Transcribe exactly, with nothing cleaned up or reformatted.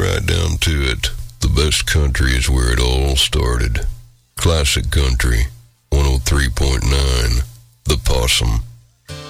right down to it, the best country is where it all started. Classic Country, one oh three point nine, The Possum.